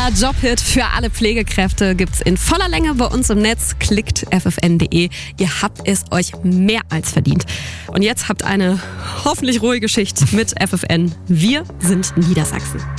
neuer Jobhit für alle Pflegekräfte gibt's in voller Länge bei uns im Netz. Klickt ffn.de. Ihr habt es euch mehr als verdient. Und jetzt habt eine hoffentlich ruhige Schicht mit FFN. Wir sind Niedersachsen.